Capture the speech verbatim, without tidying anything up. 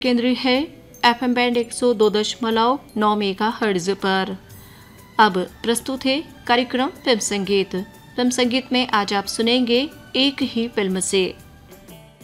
केंद्र है F M band एक सौ दो दशमलव नौ मेगा हर्ट्ज पर। अब प्रस्तुत है कार्यक्रम फिल्म संगीत। फिल्म संगीत में आज आप सुनेंगे एक ही फिल्म से